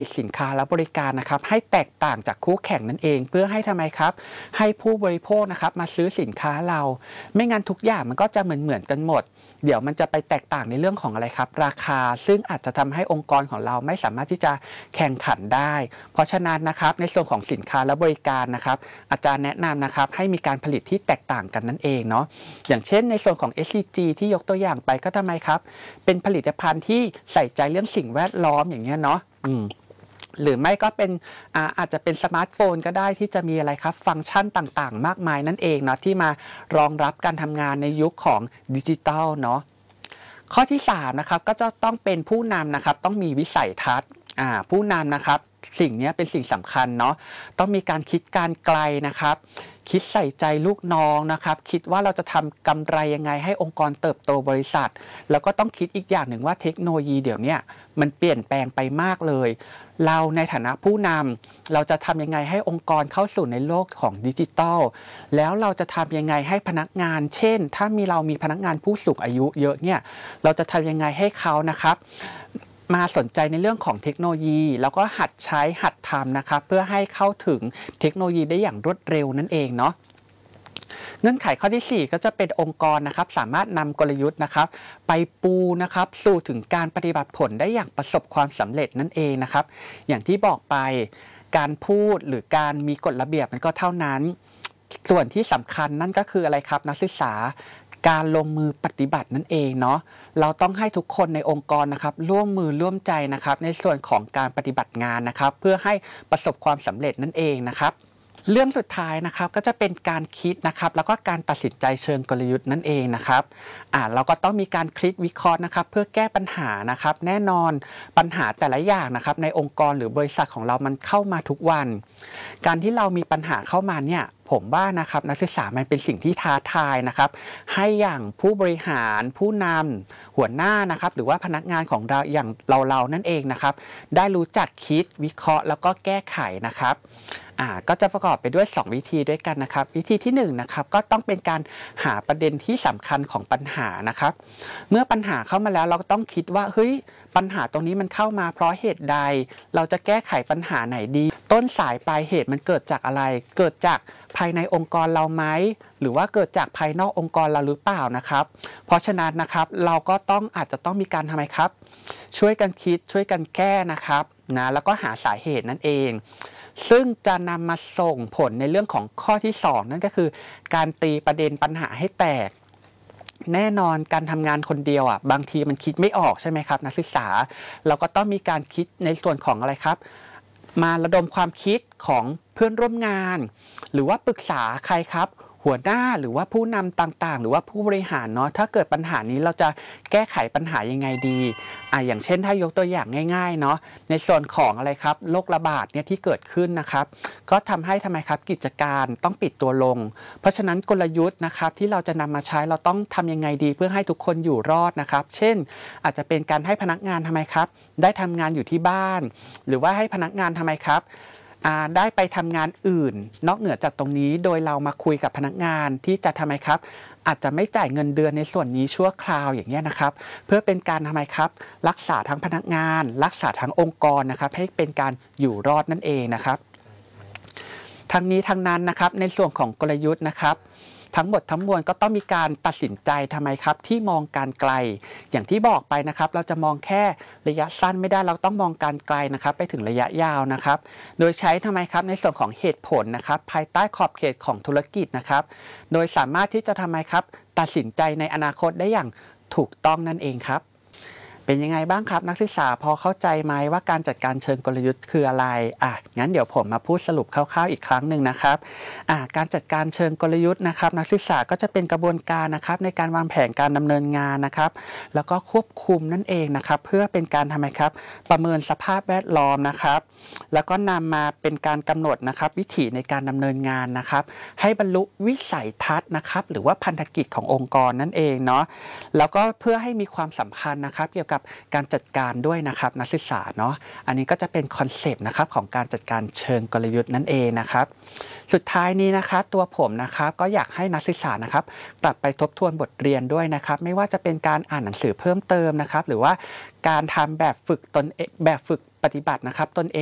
สินค้าและบริการนะครับให้แตกต่างจากคู่แข่งนั่นเองเพื่อให้ทำไมครับให้ผู้บริโภคนะครับมาซื้อสินค้าเราไม่งั้นทุกอย่างมันก็จะเหมือนกันหมดเดี๋ยวมันจะไปแตกต่างในเรื่องของอะไรครับราคาซึ่งอาจจะทำให้องค์กรของเราไม่สามารถที่จะแข่งขันได้เพราะฉะนั้นนะครับในส่วนของสินค้าและบริการนะครับอาจารย์แนะนำนะครับให้มีการผลิตที่แตกต่างกันนั่นเองเนาะอย่างเช่นในส่วนของ SCG ที่ยกตัวอย่างไปก็ทำไมครับเป็นผลิตภัณฑ์ที่ใส่ใจเรื่องสิ่งแวดล้อมอย่างเงี้ยเนาะหรือไม่ก็เป็นอาจจะเป็นสมาร์ทโฟนก็ได้ที่จะมีอะไรครับฟังก์ชันต่างๆมากมายนั่นเองเนาะที่มารองรับการทำงานในยุคของดิจิทัลเนาะข้อที่3นะครับก็จะต้องเป็นผู้นำนะครับต้องมีวิสัยทัศน์ผู้นำนะครับสิ่งนี้เป็นสิ่งสำคัญเนาะต้องมีการคิดการไกลนะครับคิดใส่ใจลูกน้องนะครับคิดว่าเราจะทำกำไรยังไงให้องค์กรเติบโตบริษัทแล้วก็ต้องคิดอีกอย่างหนึ่งว่าเทคโนโลยีเดี๋ยวนี้มันเปลี่ยนแปลงไปมากเลยเราในฐานะผู้นำเราจะทำยังไงให้องค์กรเข้าสู่ในโลกของดิจิทัลแล้วเราจะทำยังไงให้พนักงานเช่นถ้าเรามีพนักงานผู้สูงอายุเยอะเนี่ยเราจะทำยังไงให้เขานะครับมาสนใจในเรื่องของเทคโนโลยีแล้วก็หัดใช้หัดทำนะครับเพื่อให้เข้าถึงเทคโนโลยีได้อย่างรวดเร็วนั่นเองเนาะเงื่อนไขข้อที่4ก็จะเป็นองค์กรนะครับสามารถนำกลยุทธ์นะครับไปปูนะครับสู่ถึงการปฏิบัติผลได้อย่างประสบความสำเร็จนั่นเองนะครับอย่างที่บอกไปการพูดหรือการมีกฎระเบียบมันก็เท่านั้นส่วนที่สำคัญนั่นก็คืออะไรครับนักศึกษาการลงมือปฏิบัตินั่นเองเนาะเราต้องให้ทุกคนในองค์กรนะครับร่วมมือร่วมใจนะครับในส่วนของการปฏิบัติงานนะครับเพื่อให้ประสบความสำเร็จนั่นเองนะครับเรื่องสุดท้ายนะครับก็จะเป็นการคิดนะครับแล้วก็การตัดสินใจเชิงกลยุทธ์นั่นเองนะครับเราก็ต้องมีการคิดวิเคราะห์นะครับเพื่อแก้ปัญหานะครับแน่นอนปัญหาแต่ละอย่างนะครับในองค์กรหรือบริษัทของเรามันเข้ามาทุกวันการที่เรามีปัญหาเข้ามาเนี่ยผมว่านะครับนักศึกษามันเป็นสิ่งที่ท้าทายนะครับให้อย่างผู้บริหารผู้นำหัวหน้านะครับหรือว่าพนักงานของเราอย่างเรานั่นเองนะครับได้รู้จักคิดวิเคราะห์แล้วก็แก้ไขนะครับก็จะประกอบไปด้วย2วิธีด้วยกันนะครับวิธีที่1นะครับก็ต้องเป็นการหาประเด็นที่สำคัญของปัญหานะครับเมื่อปัญหาเข้ามาแล้วเราก็ต้องคิดว่าเฮ้ยปัญหาตรงนี้มันเข้ามาเพราะเหตุใดเราจะแก้ไขปัญหาไหนดีต้นสายปลายเหตุมันเกิดจากอะไรเกิดจากภายในองค์กรเราไหมหรือว่าเกิดจากภายนอกองค์กรเราหรือเปล่านะครับเพราะฉะนั้นนะครับเราก็อาจจะต้องมีการทำไมครับช่วยกันคิดช่วยกันแก้นะครับแล้วก็หาสาเหตุนั่นเองซึ่งจะนำมาส่งผลในเรื่องของข้อที่2นั่นก็คือการตีประเด็นปัญหาให้แตกแน่นอนการทำงานคนเดียวบางทีมันคิดไม่ออกใช่ไหมครับนักศึกษาเราก็ต้องมีการคิดในส่วนของอะไรครับมาระดมความคิดของเพื่อนร่วมงานหรือว่าปรึกษาใครครับหัวหน้าหรือว่าผู้นำต่างๆหรือว่าผู้บริหารเนาะถ้าเกิดปัญหานี้เราจะแก้ไขปัญหายังไงดีอย่างเช่นถ้ายกตัวอย่างง่ายๆเนาะในส่วนของอะไรครับโรคระบาดเนี่ยที่เกิดขึ้นนะครับก็ทำไมครับกิจการต้องปิดตัวลงเพราะฉะนั้นกลยุทธ์นะครับที่เราจะนำมาใช้เราต้องทำยังไงดีเพื่อให้ทุกคนอยู่รอดนะครับเช่นอาจจะเป็นการให้พนักงานครับได้ทำงานอยู่ที่บ้านหรือว่าให้พนักงานครับได้ไปทำงานอื่นนอกเหนือจากตรงนี้โดยเรามาคุยกับพนักงานที่จะครับอาจจะไม่จ่ายเงินเดือนในส่วนนี้ชั่วคราวอย่างเงี้ยนะครับเพื่อเป็นการครับรักษาทั้งพนักงานรักษาทั้งองค์กรนะครับให้เป็นการอยู่รอดนั่นเองนะครับทั้งนี้ทั้งนั้นนะครับในส่วนของกลยุทธ์นะครับทั้งหมดทั้งมวลก็ต้องมีการตัดสินใจครับที่มองการไกลอย่างที่บอกไปนะครับเราจะมองแค่ระยะสั้นไม่ได้เราต้องมองการไกลนะครับไปถึงระยะยาวนะครับโดยใช้ครับในส่วนของเหตุผลนะครับภายใต้ขอบเขตของธุรกิจนะครับโดยสามารถที่จะครับตัดสินใจในอนาคตได้อย่างถูกต้องนั่นเองครับเป็นยังไงบ้างครับนักศึกษาพอเข้าใจไหมว่าการจัดการเชิงกลยุทธ์คืออะไรงั้นเดี๋ยวผมมาพูดสรุปคร่าวๆอีกครั้งหนึ่งนะครับการจัดการเชิงกลยุทธ์นะครับนักศึกษาก็จะเป็นกระบวนการนะครับในการวางแผนการดำเนินงานนะครับแล้วก็ควบคุมนั่นเองนะครับเพื่อเป็นการครับประเมินสภาพแวดล้อมนะครับแล้วก็นำมาเป็นการกำหนดวิถีในการดำเนินงานนะครับให้บรรลุวิสัยทัศน์นะครับหรือว่าพันธกิจขององค์กรนั่นเองเนาะแล้วก็เพื่อให้มีความสัมพันธ์นะครับเกี่ยวกับการจัดการด้วยนะครับนักศึกษาเนาะอันนี้ก็จะเป็นคอนเซปต์นะครับของการจัดการเชิงกลยุทธ์นั่นเองนะครับสุดท้ายนี้นะครับตัวผมนะครับก็อยากให้นักศึกษานะครับกลับไปทบทวนบทเรียนด้วยนะครับไม่ว่าจะเป็นการอ่านหนังสือเพิ่มเติมนะครับหรือว่าการทำแบบฝึกปฏิบัตินะครับตนเอง